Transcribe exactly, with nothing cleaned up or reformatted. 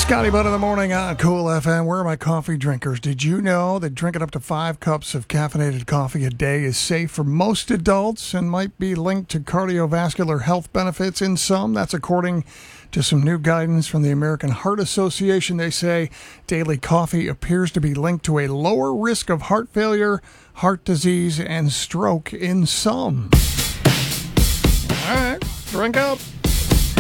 Scotty Butt in the morning on Cool F M. Where are my coffee drinkers? Did you know that drinking up to five cups of caffeinated coffee a day is safe for most adults and might be linked to cardiovascular health benefits in some? That's according to some new guidance from the American Heart Association. They say daily coffee appears to be linked to a lower risk of heart failure, heart disease, and stroke in some. All right, drink up.